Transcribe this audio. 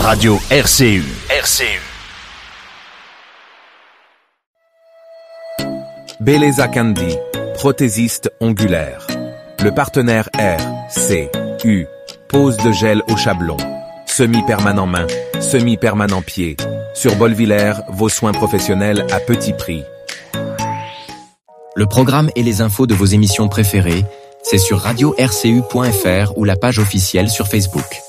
Radio RCU. Beleza Candy, prothésiste ongulaire. Le partenaire RCU. Pose de gel au chablon. Semi-permanent main, semi-permanent pied. Sur Bolvillers, vos soins professionnels à petit prix. Le programme et les infos de vos émissions préférées, c'est sur radio-rcu.fr ou la page officielle sur Facebook.